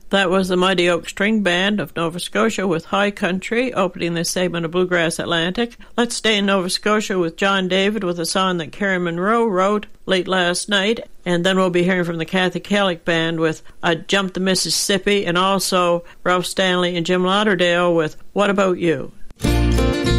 That was the Mighty Oak String Band of Nova Scotia with High Country, opening this segment of Bluegrass Atlantic. Let's stay in Nova Scotia with John David with a song that Carrie Monroe wrote late last night. And then we'll be hearing from the Kathy Kellick Band with I Jumped the Mississippi, and also Ralph Stanley and Jim Lauderdale with What About You?